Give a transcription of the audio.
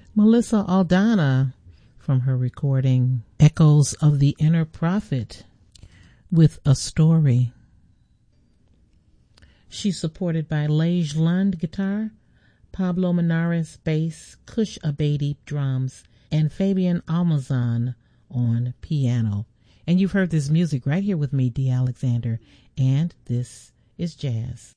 Melissa Aldana from her recording Echoes of the Inner Prophet with A Story. She's supported by Lage Lund guitar, Pablo Menares bass, Kush Abedi drums, and Fabian Almazan on piano. And you've heard this music right here with me, Dee Alexander, and this is jazz.